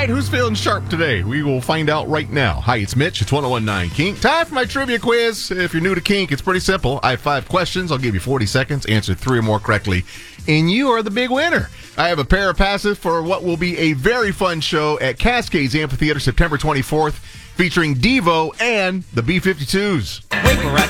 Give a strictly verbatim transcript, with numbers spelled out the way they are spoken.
right, who's feeling sharp today? We will find out right now. Hi, it's Mitch. It's one oh one point nine Kink. Time for my trivia quiz. If you're new to Kink, it's pretty simple. I have five questions. I'll give you forty seconds. Answer three or more correctly, and you are the big winner. I have a pair of passes for what will be a very fun show at Cascades Amphitheater September twenty-fourth, featuring Devo and the B fifty-twos. Wait, we're at